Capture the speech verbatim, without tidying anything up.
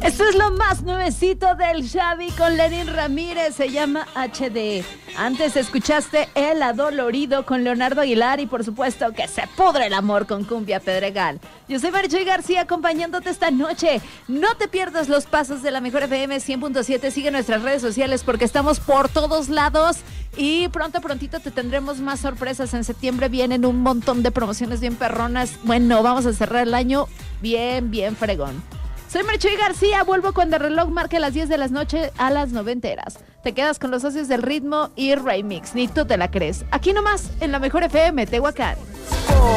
Esto es lo más nuevecito del Xavi con Lenin Ramírez, se llama H D. Antes escuchaste El Adolorido con Leonardo Aguilar y por supuesto que se pudre el amor con Cumbia Pedregal. Yo soy Marichuy García acompañándote esta noche. No te pierdas los pasos de la Mejor F M cien punto siete, sigue nuestras redes sociales porque estamos por todos lados y pronto, prontito te tendremos más sorpresas. En septiembre vienen un montón de promociones bien perronas. Bueno, vamos a cerrar el año bien, bien fregón. Soy Marichuy García, vuelvo cuando el reloj marque las diez de la noche a las noventeras. Te quedas con los socios del ritmo y Remix, ni tú te la crees. Aquí nomás, en la Mejor F M, Tehuacán.